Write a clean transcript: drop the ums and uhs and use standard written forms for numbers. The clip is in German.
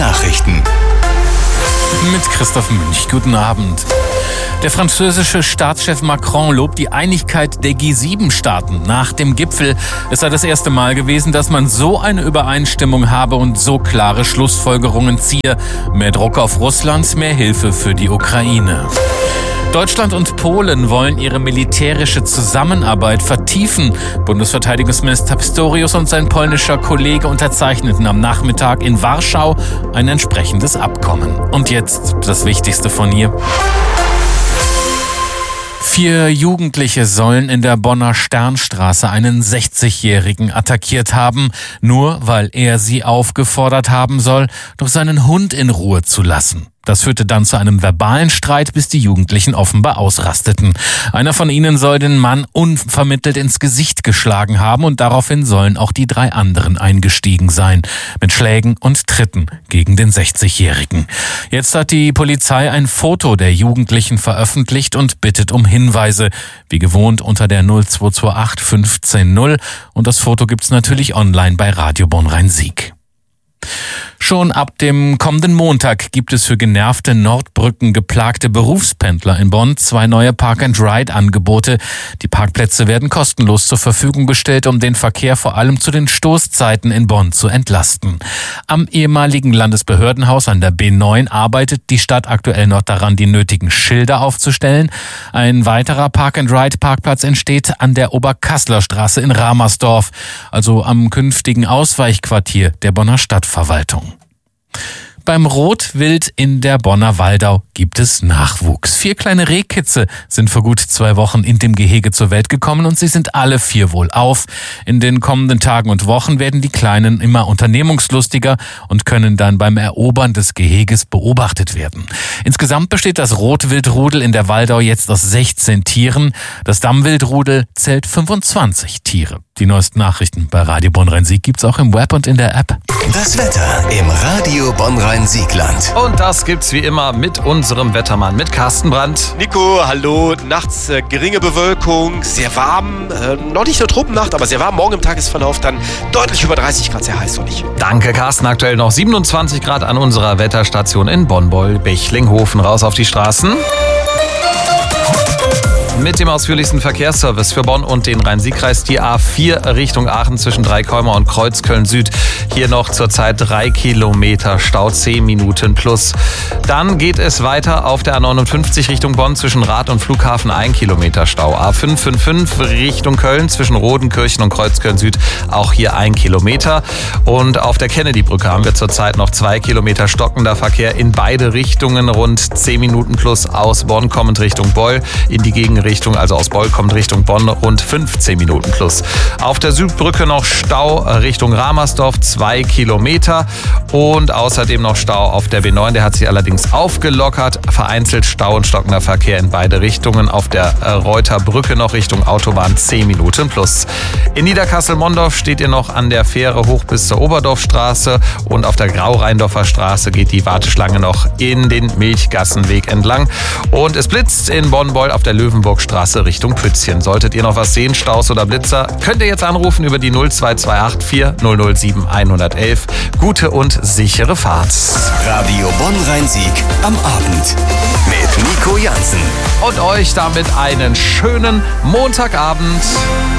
Nachrichten. Mit Christoph Münch. Guten Abend. Der französische Staatschef Macron lobt die Einigkeit der G7-Staaten. Nach dem Gipfel ist das erste Mal gewesen, dass man so eine Übereinstimmung habe und so klare Schlussfolgerungen ziehe. Mehr Druck auf Russland, mehr Hilfe für die Ukraine. Deutschland und Polen wollen ihre militärische Zusammenarbeit vertiefen. Bundesverteidigungsminister Pistorius und sein polnischer Kollege unterzeichneten am Nachmittag in Warschau ein entsprechendes Abkommen. Und jetzt das Wichtigste von hier. 4 Jugendliche sollen in der Bonner Sternstraße einen 60-Jährigen attackiert haben, nur weil er sie aufgefordert haben soll, doch seinen Hund in Ruhe zu lassen. Das führte dann zu einem verbalen Streit, bis die Jugendlichen offenbar ausrasteten. Einer von ihnen soll den Mann unvermittelt ins Gesicht geschlagen haben und daraufhin sollen auch die 3 anderen eingestiegen sein. Mit Schlägen und Tritten gegen den 60-Jährigen. Jetzt hat die Polizei ein Foto der Jugendlichen veröffentlicht und bittet um Hinweise. Wie gewohnt unter der 0228 15 0. Und das Foto gibt's natürlich online bei Radio Bonn-Rhein-Sieg. Schon ab dem kommenden Montag gibt es für genervte Nordbrücken geplagte Berufspendler in Bonn 2 neue Park-and-Ride-Angebote. Die Parkplätze werden kostenlos zur Verfügung gestellt, um den Verkehr vor allem zu den Stoßzeiten in Bonn zu entlasten. Am ehemaligen Landesbehördenhaus an der B9 arbeitet die Stadt aktuell noch daran, die nötigen Schilder aufzustellen. Ein weiterer Park-and-Ride-Parkplatz entsteht an der Oberkassler Straße in Ramersdorf, also am künftigen Ausweichquartier der Bonner Stadtverwaltung. Beim Rotwild in der Bonner Waldau gibt es Nachwuchs. 4 kleine Rehkitze sind vor gut 2 Wochen in dem Gehege zur Welt gekommen und sie sind alle 4 wohlauf. In den kommenden Tagen und Wochen werden die Kleinen immer unternehmungslustiger und können dann beim Erobern des Geheges beobachtet werden. Insgesamt besteht das Rotwildrudel in der Waldau jetzt aus 16 Tieren. Das Dammwildrudel zählt 25 Tiere. Die neuesten Nachrichten bei Radio Bonn-Rhein-Sieg gibt's auch im Web und in der App. Das Wetter im Radio Bonn-Rhein-Siegland. Und das gibt's wie immer mit unserem Wettermann, mit Carsten Brandt. Nico, hallo. Nachts geringe Bewölkung, sehr warm. Noch nicht eine Tropennacht, aber sehr warm. Morgen im Tagesverlauf dann deutlich über 30 Grad, sehr heiß sonnig. Danke, Carsten. Aktuell noch 27 Grad an unserer Wetterstation in Bonn-Beul-Bechlinghofen. Raus auf die Straßen. Mit dem ausführlichsten Verkehrsservice für Bonn und den Rhein-Sieg-Kreis die A4 Richtung Aachen zwischen Dreikäumer und Kreuzköln-Süd. Hier noch zurzeit 3 Kilometer Stau, 10 Minuten plus. Dann geht es weiter auf der A59 Richtung Bonn zwischen Rath und Flughafen 1 Kilometer Stau. A555 Richtung Köln zwischen Rodenkirchen und Kreuzköln-Süd, auch hier 1 Kilometer. Und auf der Kennedy-Brücke haben wir zurzeit noch 2 Kilometer stockender Verkehr in beide Richtungen, rund 10 Minuten plus aus Bonn kommend Richtung Beul in die Gegenrichtung. Also aus Beul kommt Richtung Bonn rund 15 Minuten plus. Auf der Südbrücke noch Stau Richtung Ramersdorf 2 Kilometer und außerdem noch Stau auf der B9. Der hat sich allerdings aufgelockert. Vereinzelt Stau und stockender Verkehr in beide Richtungen. Auf der Reuterbrücke noch Richtung Autobahn 10 Minuten plus. In Niederkassel-Mondorf steht ihr noch an der Fähre hoch bis zur Oberdorfstraße und auf der Grau-Rheindorfer Straße geht die Warteschlange noch in den Milchgassenweg entlang. Und es blitzt in Bonn-Beul auf der Löwenburgstraße Richtung Pützchen. Solltet ihr noch was sehen, Staus oder Blitzer, könnt ihr jetzt anrufen über die 0228 4007 111. Gute und sichere Fahrt. Radio Bonn-Rhein-Sieg am Abend mit Nico Jansen. Und euch damit einen schönen Montagabend.